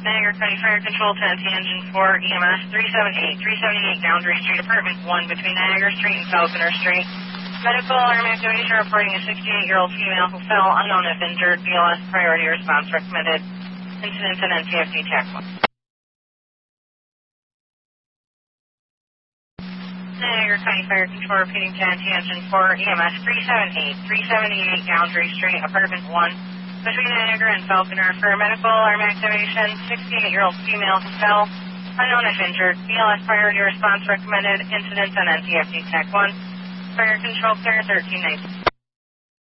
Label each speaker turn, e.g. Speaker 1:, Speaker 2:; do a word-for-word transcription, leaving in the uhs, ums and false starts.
Speaker 1: Niagara County Fire Control, Tennessee Engine four, E M S three seventy-eight, three seventy-eight, Boundary Street, Apartment one, between Niagara Street and Falconer Street. Medical alarm activation reporting a sixty-eight-year-old female who fell, unknown if injured. B L S priority response recommended. Incident and N T F D tac one. Niagara County Fire Control repeating Tennessee Engine four, E M S three seventy-eight, three seventy-eight, Boundary Street, Apartment one, between Niagara and Falconer for medical alarm activation. sixty-eight-year-old female who fell, unknown if injured. B L S priority response recommended. Incident and N T F D tac one. Fire Control clear thirteen nineteen.